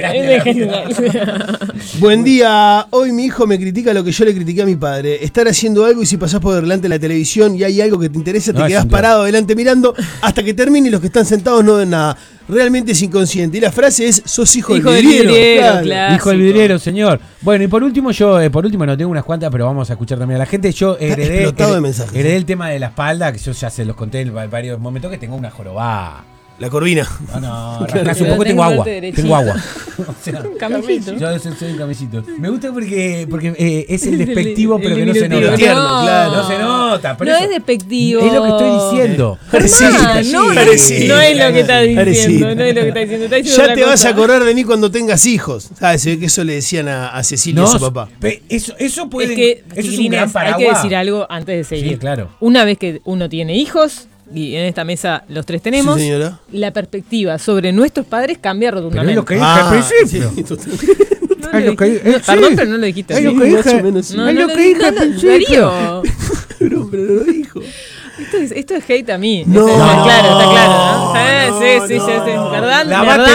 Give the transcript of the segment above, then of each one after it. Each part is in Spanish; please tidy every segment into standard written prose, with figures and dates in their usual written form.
Buen día, hoy mi hijo me critica lo que yo le critiqué a mi padre. Estar haciendo algo y si pasás por delante de la televisión y hay algo que te interesa, te quedás parado adelante mirando hasta que termine y los que están sentados no ven nada. Realmente es inconsciente. Y la frase es, sos hijo del vidriero. Claro. Hijo del vidriero, señor. Bueno, y por último, yo no tengo unas cuantas, pero vamos a escuchar también a la gente. Yo heredé el tema de la espalda, que yo ya se los conté en varios momentos, que tengo una jorobada. La corvina. No, rascás un poco, tengo agua. O sea, camellito. Yo soy un camellito. Me gusta porque es el despectivo, pero que no se nota. No se nota. No es despectivo. Es lo que estoy diciendo. No es lo que está diciendo. Ya te vas a acordar de mí cuando tengas hijos. ¿Sabes? Que eso le decían a Cecilia, a su papá. Eso puede. Es que, eso es un gran paraguas. Hay que decir algo antes de seguir. Sí, claro. Una vez que uno tiene hijos, y en esta mesa los tres tenemos, sí, la perspectiva sobre nuestros padres cambia rotundamente. Pero es lo que dije al principio. Perdón, pero no lo dijiste. Es lo que dije al principio. Pero lo dijo. Esto es hate a mí. No. Está claro. Sí. ¿Verdad?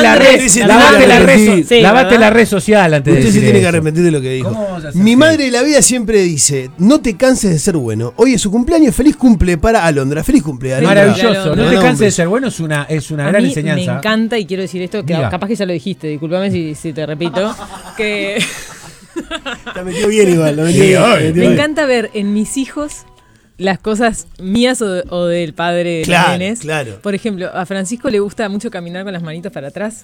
Lavate la red social antes de decir. Usted se tiene que arrepentir de lo que dijo. Mi madre de la vida siempre dice, no te canses de ser bueno. Hoy es su cumpleaños, feliz cumple para Alondra. Feliz cumple, Alondra. Maravilloso. No te canses de ser bueno, es una gran enseñanza. Me encanta, y quiero decir esto, que capaz que ya lo dijiste, discúlpame si te repito, que... La metió bien igual. Me encanta ver en mis hijos las cosas mías o del padre de los nenes. Claro. Por ejemplo, a Francisco le gusta mucho caminar con las manitos para atrás.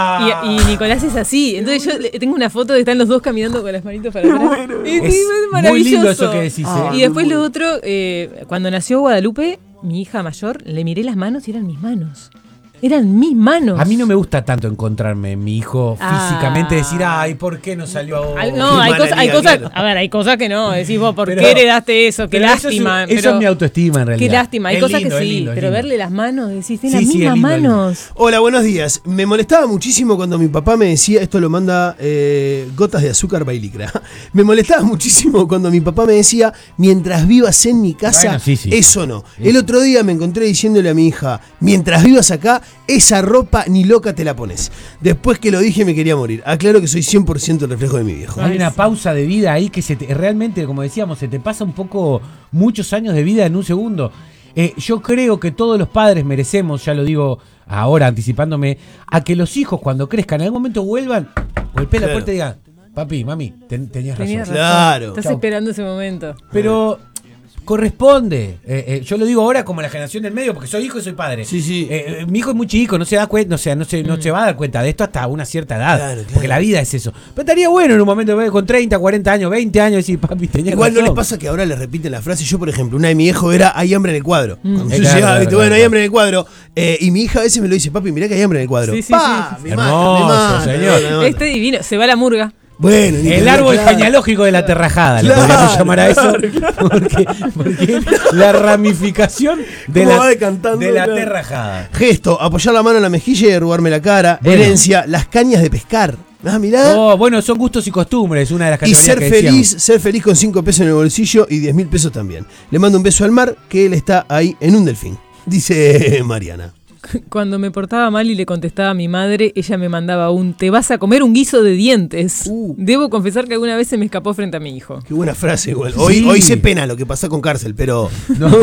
Y Nicolás es así. Entonces yo tengo una foto de están los dos caminando con las manitos para atrás. Es maravilloso. Muy lindo eso que decís. Y después lo otro, cuando nació Guadalupe, mi hija mayor, le miré las manos y eran mis manos. Eran mis manos. A mí no me gusta tanto encontrarme en mi hijo físicamente, decir, ay, ¿por qué no salió ahora? No, hay cosas que no. Decís vos, ¿por qué heredaste eso? Qué lástima. Eso es mi autoestima en realidad. Qué lástima. Hay cosas que sí, pero verle las manos, decís, tienen las mismas manos. Hola, buenos días. Me molestaba muchísimo cuando mi papá me decía, esto lo manda Gotas de Azúcar Bailicra. Me molestaba muchísimo cuando mi papá me decía, mientras vivas en mi casa, eso no. El otro día me encontré diciéndole a mi hija, mientras vivas acá, esa ropa ni loca te la pones. Después que lo dije me quería morir. Aclaro que soy 100% el reflejo de mi viejo. Hay una pausa de vida ahí que realmente, como decíamos, se te pasa un poco muchos años de vida en un segundo. Yo creo que todos los padres merecemos, ya lo digo ahora anticipándome, a que los hijos cuando crezcan en algún momento vuelvan, golpeen la puerta y digan, papi, mami, tenías razón. Claro. Estás esperando ese momento. Pero corresponde. Yo lo digo ahora como la generación del medio, porque soy hijo y soy padre. Sí. Mi hijo es muy chico, no se da cuenta, no se va a dar cuenta de esto hasta una cierta edad. Claro. Porque la vida es eso. Pero estaría bueno en un momento con 30, 40 años, 20 años decir, papi, tenías igual razón. ¿No les pasa que ahora les repiten la frase? Yo, por ejemplo, una de mi viejo era, hay hambre en el cuadro. Cuando yo llegaba, hay hambre en el cuadro. Y mi hija a veces me lo dice, papi, mirá que hay hambre en el cuadro. Sí. Hermoso, señor. Este divino, se va a la murga. Bueno, el árbol genealógico de la terrajada, le podríamos llamar a eso, porque la ramificación de la terrajada. Gesto, apoyar la mano en la mejilla y derrubarme la cara. Bueno. Herencia, las cañas de pescar. Mirá. Bueno, son gustos y costumbres, una de las categorías. Y ser feliz con 5 pesos en el bolsillo y 10.000 pesos también. Le mando un beso al mar, que él está ahí en un delfín, dice Mariana. Cuando me portaba mal y le contestaba a mi madre, ella me mandaba te vas a comer un guiso de dientes. Debo confesar que alguna vez se me escapó frente a mi hijo. Qué buena frase, igual. Hoy sé pena lo que pasó con cárcel, pero...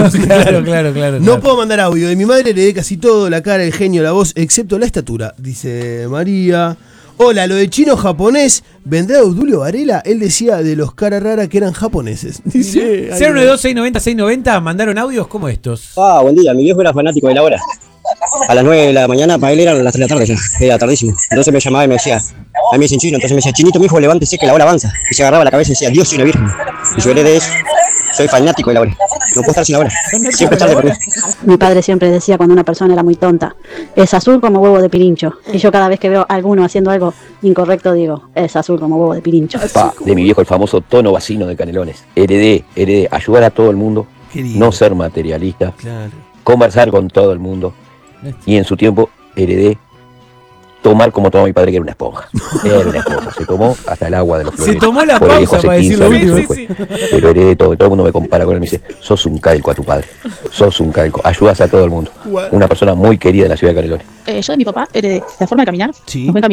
Claro. No puedo mandar audio. De mi madre heredé casi todo, la cara, el genio, la voz, excepto la estatura, dice María. Hola, lo de chino-japonés, ¿vendrá Obdulio Varela? Él decía de los cara rara que eran japoneses. Dice 092-690-690, mandaron audios como estos. Buen día, mi viejo era fanático de la hora. A las 9 de la mañana, para él eran las 3 de la tarde ya, era tardísimo. Entonces me llamaba y me decía, a mí me dicen chino, entonces me decía, chinito, mi hijo, levántese que la hora avanza. Y se agarraba la cabeza y decía, Dios y una virgen. Y yo heredé eso, soy fanático de la hora. No puedo estar sin la hora, siempre es tarde por mí. Mi padre siempre decía cuando una persona era muy tonta, es azul como huevo de pirincho. Y yo cada vez que veo a alguno haciendo algo incorrecto digo, es azul como huevo de pirincho. De mi viejo el famoso tono vacino de Canelones. Heredé, ayudar a todo el mundo, no ser materialista, conversar con todo el mundo. Y en su tiempo heredé tomar como tomó mi padre, que era una esponja. Se tomó hasta el agua de los flores. Se tomó la pausa para decir lo último. Pero heredé todo el mundo me compara con él, me dice, sos un calco a tu padre, sos un calco, ayudas a todo el mundo. Una persona muy querida en la ciudad de Canelones. Yo de mi papá heredé la forma de caminar.